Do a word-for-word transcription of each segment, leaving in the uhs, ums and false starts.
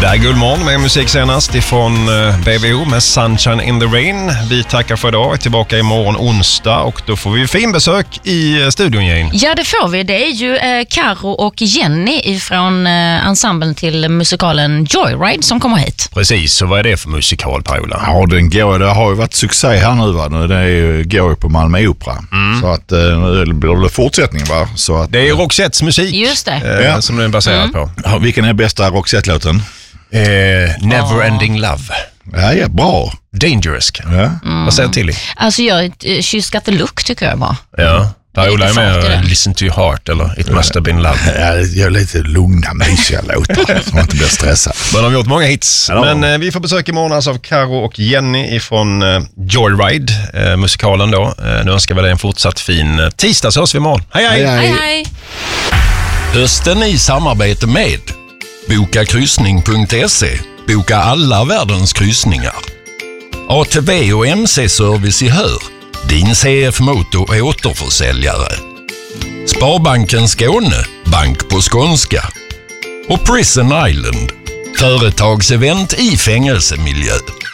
här är Guldmorgon med musik senast ifrån B V O med Sunshine in the Rain. Vi tackar för idag, är tillbaka imorgon onsdag och då får vi fin besök i studion, Jane. Ja, det får vi. Det är ju eh, Karo och Jenny ifrån eh, ensemblen till musikalen Joyride som kommer hit. Precis, så vad är det för musikal, Paula? Ja, den går, det har ju varit succé här nu, va? Det är ju, går ju på Malmö Opera. Mm. Så att nu blir det fortsättning, va? Så att, det är Roxettes musik. Just det. Eh, ja. Som den är baserad mm. på. Ja, vilken är bästa Roxette-låten? Eh, Never oh. Ending Love. Ja, ja, bra. Dangerous. Ja. Mm. Vad säger Tilly? Alltså jag, uh, She's Got the Look tycker jag var. Ja. Paula är med Listen to Your Heart eller It Must Have Been Love. Ja, jag gör lite lugna, mysiga låtar så man inte blir stressad. Men de har gjort många hits. Ja. Men eh, vi får besök imorgon alltså av Karo och Jenny ifrån eh, Joyride, eh, musikalen då. Eh, nu önskar vi dig en fortsatt fin eh, tisdag, så hörs vi imorgon. Hej hej! Hej hej! hej. Hösten i samarbete med boka kryssning punkt se. Boka alla världens kryssningar. A T V och M C-service i Hör. Din C F Moto är återförsäljare. Sparbanken Skåne, bank på skånska. Och Prison Island, företagsevent i fängelsemiljö.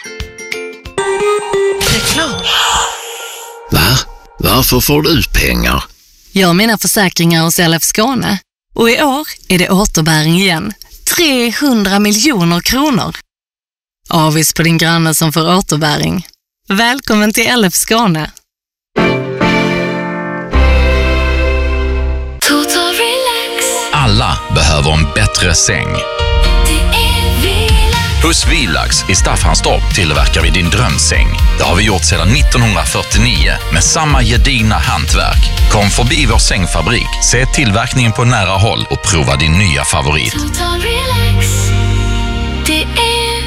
Reklam. Va? Varför får du ut pengar? Jag har mina försäkringar hos L F Skåne. Och i år är det återbäring igen. trehundra miljoner kronor. Avis på din granne som får återbäring. Välkommen till L F Skåne. Total Relax. Alla behöver en bättre säng. Hos Vilax i Staffanstorp tillverkar vi din drömsäng. Det har vi gjort sedan nittonhundrafyrtionio med samma gedigna hantverk. Kom förbi vår sängfabrik, se tillverkningen på nära håll och prova din nya favorit. Total Relax. Det är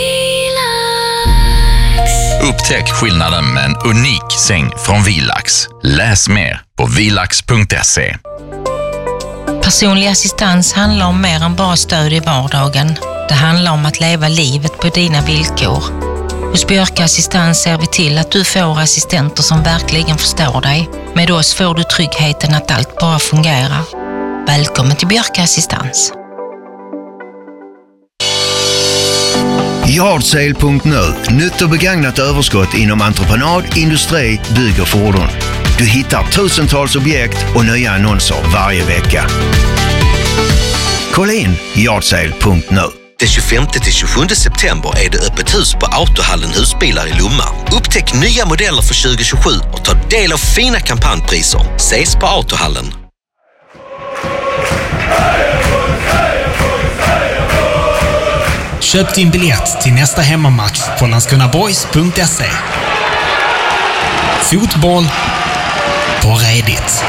Vilax. Upptäck skillnaden med en unik säng från Vilax. Läs mer på vilax punkt se. Personlig assistans handlar om mer än bara stöd i vardagen. Det handlar om att leva livet på dina villkor. Hos Björka Assistans ser vi till att du får assistenter som verkligen förstår dig. Med oss får du tryggheten att allt bara fungerar. Välkommen till Björka Assistans. Yardsale punkt nu. Nytt och begagnat överskott inom entreprenad, industri, bygg och fordon. Du hittar tusentals objekt och nya annonser varje vecka. Kolla in Yardsale punkt nu. Den tjugofemte till tjugosjunde september är det öppet hus på Autohallen Husbilar i Lomma. Upptäck nya modeller för tjugo tjugosju och ta del av fina kampanjpriser. Ses på Autohallen. Köp din biljett till nästa hemmamatch på landskrona boys punkt se. Fotboll på redigt.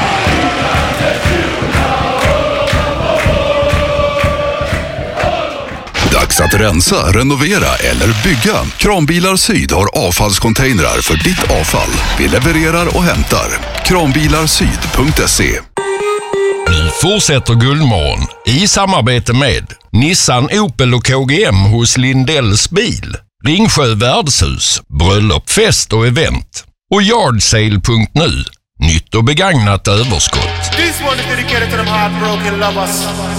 Dags att rensa, renovera eller bygga. Kranbilar Syd har avfallscontainrar för ditt avfall. Vi levererar och hämtar. kranbilar syd punkt se. Nu fortsätter Guldmorgon i samarbete med Nissan, Opel och K G M hos Lindells bil, Ringsjö värdshus, bröllop, fest och event och Yardsale punkt nu. Nytt och begagnat överskott. This one is dedicated to them heartbroken lovers.